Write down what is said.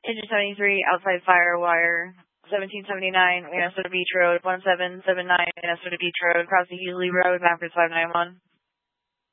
Engine 73, outside fire wire, 1779, Minnesota Beach Road, 1779, Minnesota Beach Road, across the Hughley Road, Backwards 591.